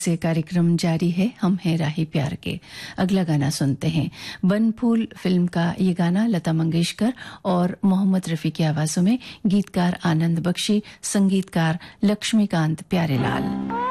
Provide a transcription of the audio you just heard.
से कार्यक्रम जारी है। हम हैं राही प्यार के। अगला गाना सुनते हैं। बन फूल फिल्म का ये गाना लता मंगेशकर और मोहम्मद रफी की आवाजों में, गीतकार आनंद बख्शी, संगीतकार लक्ष्मीकांत प्यारेलाल।